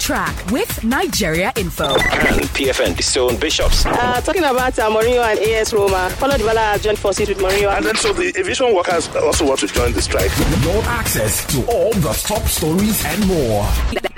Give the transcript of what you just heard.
track with Nigeria Info. Can PFN disown Bishops? Talking about Mourinho and AS Roma. Paulo Dybala has joined forces with Mourinho. And then so the aviation workers also want to join the strike. Your access to all the top stories and more.